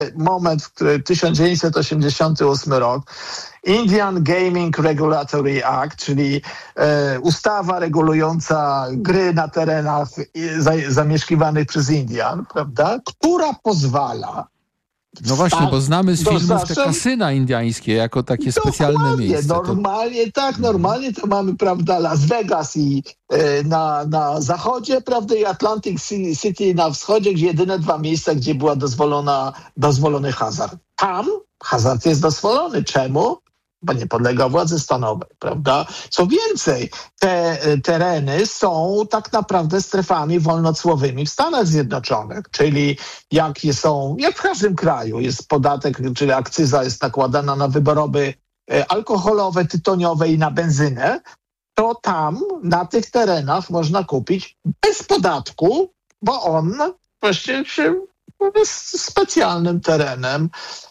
moment, w którym 1988 rok, Indian Gaming Regulatory Act, czyli ustawa regulująca gry na terenach zamieszkiwanych przez Indian, prawda, która pozwala. No właśnie, bo znamy z filmów te kasyna indiańskie jako takie specjalne miejsce. Normalnie to mamy, prawda, Las Vegas i na zachodzie, prawda, i Atlantic City na wschodzie, gdzie jedyne dwa miejsca, gdzie była dozwolony hazard. Tam hazard jest dozwolony. Czemu? Bo nie podlega władzy stanowej, prawda? Co więcej, te tereny są tak naprawdę strefami wolnocłowymi w Stanach Zjednoczonych, czyli jak w każdym kraju jest podatek, czyli akcyza jest nakładana na wyroby alkoholowe, tytoniowe i na benzynę, to tam na tych terenach można kupić bez podatku, bo on właśnie jest specjalnym terenem,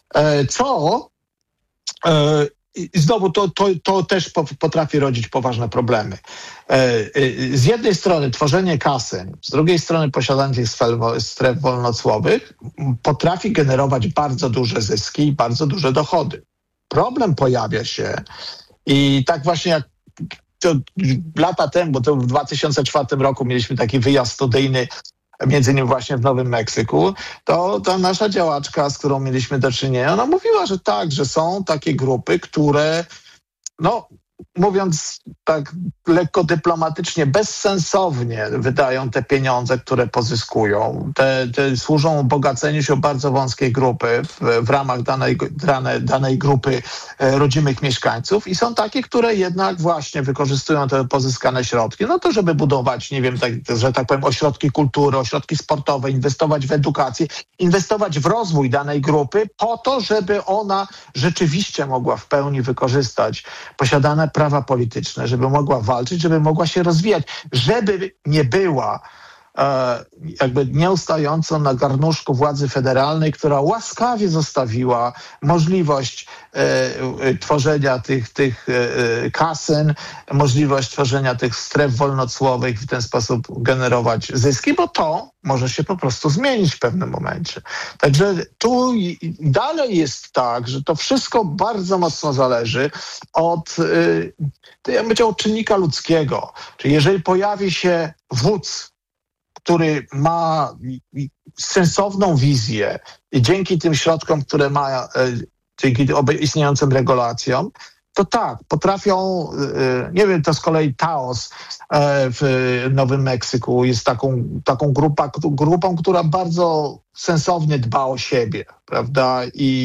i znowu to też potrafi rodzić poważne problemy. Z jednej strony tworzenie kasyn, z drugiej strony posiadanie tych stref wolnocłowych potrafi generować bardzo duże zyski i bardzo duże dochody. Problem pojawia się i tak właśnie jak to lata temu, bo to w 2004 roku mieliśmy taki wyjazd studyjny między innymi właśnie w Nowym Meksyku, to ta nasza działaczka, z którą mieliśmy do czynienia, ona mówiła, że tak, że są takie grupy, które, mówiąc tak lekko dyplomatycznie, bezsensownie wydają te pieniądze, które pozyskują. Te służą bogaceniu się bardzo wąskiej grupy w ramach danej grupy rodzimych mieszkańców i są takie, które jednak właśnie wykorzystują te pozyskane środki, to żeby budować, nie wiem, że tak powiem, ośrodki kultury, ośrodki sportowe, inwestować w edukację, inwestować w rozwój danej grupy po to, żeby ona rzeczywiście mogła w pełni wykorzystać posiadane prawa polityczne, żeby mogła walczyć, żeby mogła się rozwijać, żeby nie była jakby nieustająco na garnuszku władzy federalnej, która łaskawie zostawiła możliwość tworzenia tych kasyn, możliwość tworzenia tych stref wolnocłowych, w ten sposób generować zyski, bo to może się po prostu zmienić w pewnym momencie. Także tu dalej jest tak, że to wszystko bardzo mocno zależy od, ja bym powiedział, czynnika ludzkiego. Czyli jeżeli pojawi się wódz, który ma sensowną wizję i dzięki tym środkom, które ma, dzięki istniejącym regulacjom, to tak, potrafią, nie wiem, to z kolei Taos w Nowym Meksyku jest taką grupą, która bardzo sensownie dba o siebie, prawda,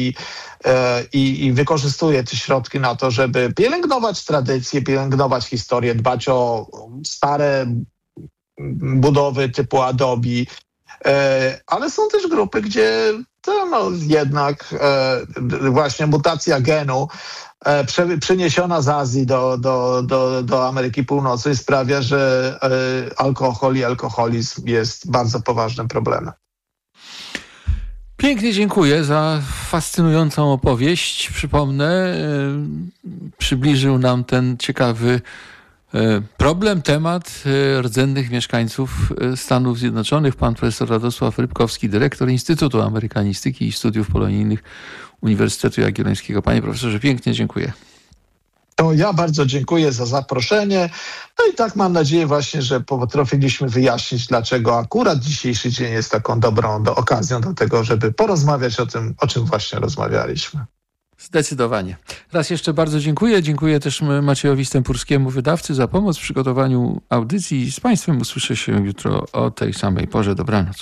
i wykorzystuje te środki na to, żeby pielęgnować tradycje, pielęgnować historię, dbać o stare budowy typu Adobe, ale są też grupy, gdzie jednak właśnie mutacja genu przeniesiona z Azji do Ameryki Północnej sprawia, że alkohol i alkoholizm jest bardzo poważnym problemem. Pięknie dziękuję za fascynującą opowieść. Przypomnę, przybliżył nam ten ciekawy problem, temat rdzennych mieszkańców Stanów Zjednoczonych. Pan profesor Radosław Rybkowski, dyrektor Instytutu Amerykanistyki i Studiów Polonijnych Uniwersytetu Jagiellońskiego. Panie profesorze, pięknie dziękuję. To ja bardzo dziękuję za zaproszenie. I tak mam nadzieję właśnie, że potrafiliśmy wyjaśnić, dlaczego akurat dzisiejszy dzień jest taką dobrą okazją do tego, żeby porozmawiać o tym, o czym właśnie rozmawialiśmy. Zdecydowanie. Raz jeszcze bardzo dziękuję. Dziękuję też Maciejowi Stępurskiemu, wydawcy, za pomoc w przygotowaniu audycji. Z Państwem usłyszę się jutro o tej samej porze. Dobranoc.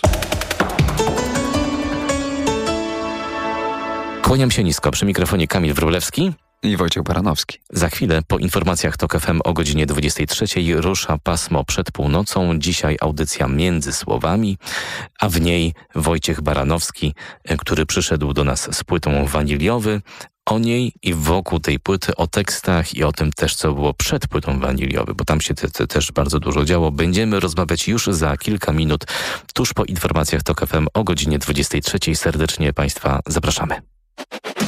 Kłaniam się nisko. Przy mikrofonie Kamil Wróblewski i Wojciech Baranowski. Za chwilę po informacjach TOK FM o godzinie 23 rusza pasmo przed północą. Dzisiaj audycja Między Słowami, a w niej Wojciech Baranowski, który przyszedł do nas z płytą Waniliowy. O niej i wokół tej płyty, o tekstach i o tym też, co było przed płytą Waniliowy, bo tam się też bardzo dużo działo. Będziemy rozmawiać już za kilka minut, tuż po informacjach TOK FM o godzinie 23. Serdecznie Państwa zapraszamy.